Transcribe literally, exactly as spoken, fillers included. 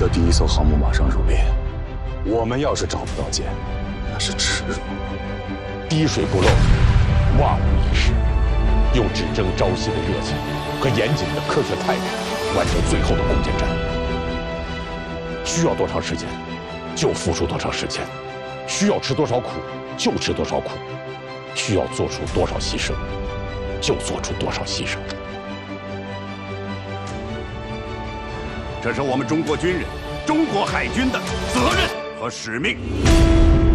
的第一艘航母马上入列，我们要是找不到舰，那是耻辱。 滴水不漏，万无一失。用只争朝夕的热情和严谨的科学态度，完成最后的攻坚战。需要多长时间，就付出多长时间；需要吃多少苦，就吃多少苦；需要做出多少牺牲，就做出多少牺牲。 这是我们中国军人、中国海军的责任和使命。